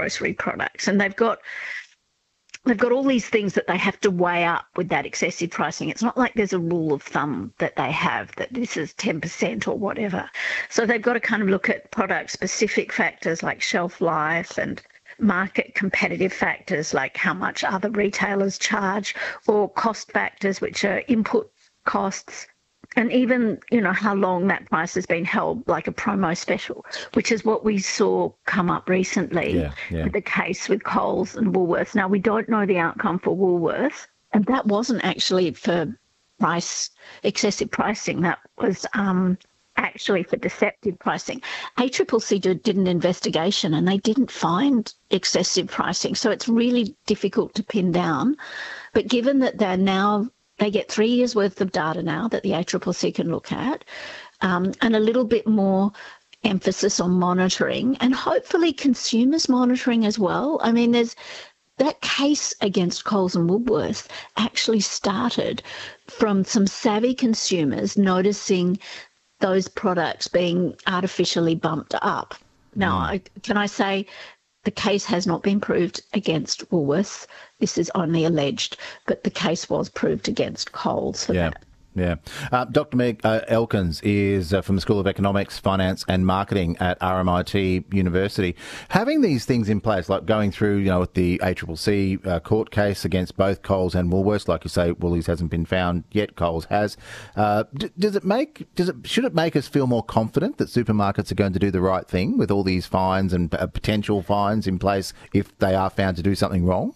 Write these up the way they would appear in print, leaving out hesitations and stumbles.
grocery products, and they've got all these things that they have to weigh up with that excessive pricing. It's not like there's a rule of thumb that they have that this is 10% or whatever. So they've got to kind of look at product-specific factors like shelf life and market competitive factors like how much other retailers charge, or cost factors, which are input costs, and even, how long that price has been held, like a promo special, which is what we saw come up recently with the case with Coles and Woolworths. Now, we don't know the outcome for Woolworths, and that wasn't actually for excessive pricing. That was actually for deceptive pricing. ACCC did an investigation and they didn't find excessive pricing. So it's really difficult to pin down. But given that they get 3 years worth of data now that the ACCC can look at, and a little bit more emphasis on monitoring and hopefully consumers monitoring as well. I mean, there's that case against Coles and Woolworths actually started from some savvy consumers noticing those products being artificially bumped up. Now, can I say the case has not been proved against Woolworths. This is only alleged, but the case was proved against Coles for that. Yeah. Dr. Meg Elkins is from the School of Economics, Finance and Marketing at RMIT University. Having these things in place, like going through, with the ACCC court case against both Coles and Woolworths, like you say, Woolies hasn't been found yet, Coles has. Should it make us feel more confident that supermarkets are going to do the right thing with all these fines and potential fines in place if they are found to do something wrong?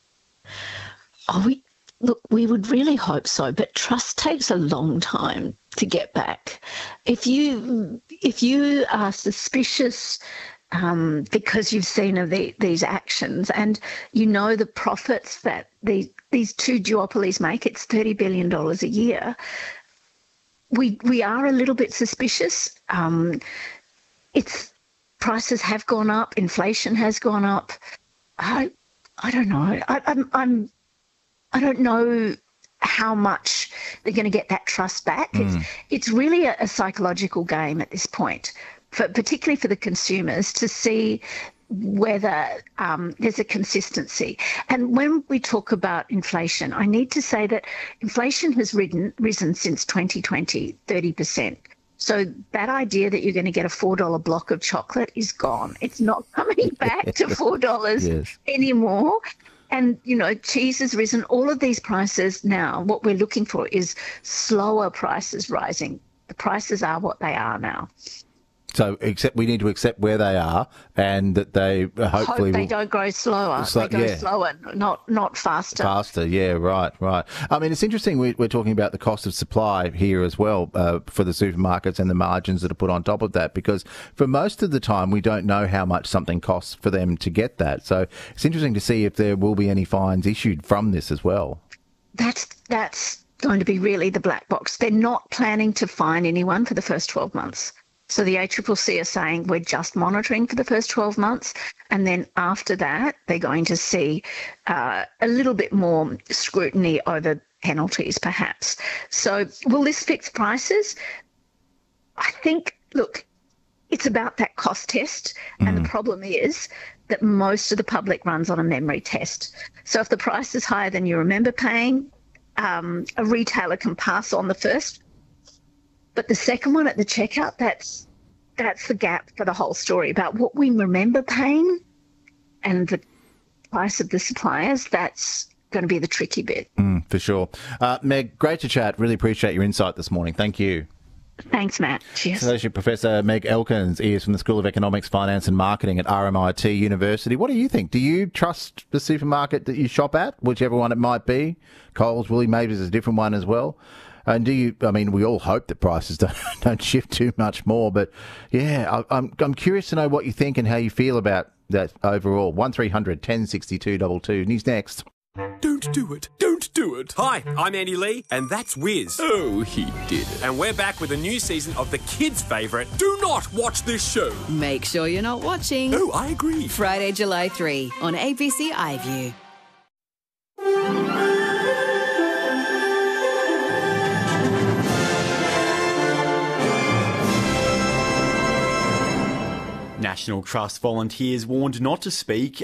Look, we would really hope so, but trust takes a long time to get back. If you are suspicious because you've seen of these actions and the profits that these two duopolies make, it's $30 billion a year, we are a little bit suspicious. Prices have gone up, inflation has gone up. I don't know. I don't know how much they're going to get that trust back. It's really a psychological game at this point, particularly for the consumers, to see whether there's a consistency. And when we talk about inflation, I need to say that inflation has risen since 2020, 30%. So that idea that you're going to get a $4 block of chocolate is gone. It's not coming back to $4 anymore. And, cheese has risen. All of these prices now, what we're looking for is slower prices rising. The prices are what they are now. So we need to accept where they are, and that they hopefully hope they don't grow slower. They go slower, not faster. Faster, yeah, right. I mean, it's interesting we're talking about the cost of supply here as well for the supermarkets and the margins that are put on top of that, because for most of the time we don't know how much something costs for them to get that. So it's interesting to see if there will be any fines issued from this as well. That's going to be really the black box. They're not planning to fine anyone for the first 12 months. So the ACCC are saying we're just monitoring for the first 12 months, and then after that they're going to see a little bit more scrutiny over penalties perhaps. So will this fix prices? I think, look, it's about that cost test, and the problem is that most of the public runs on a memory test. So if the price is higher than you remember paying, a retailer can pass on the first. But the second one at the checkout, that's the gap for the whole story about what we remember paying and the price of the suppliers. That's going to be the tricky bit. For sure. Meg, great to chat. Really appreciate your insight this morning. Thank you. Thanks, Matt. Cheers. Associate Professor Meg Elkins is from the School of Economics, Finance and Marketing at RMIT University. What do you think? Do you trust the supermarket that you shop at, whichever one it might be? Coles, Woolly, maybe there's a different one as well. And we all hope that prices don't shift too much more, but yeah, I'm curious to know what you think and how you feel about that overall. 1300 1062 22. News next. Don't do it. Don't do it. Hi, I'm Andy Lee, and that's Wiz. Oh, he did it. And we're back with a new season of the kids' favourite, Do not watch this show. Make sure you're not watching. Oh, I agree. Friday, July 3 on ABC iView. National Trust volunteers warned not to speak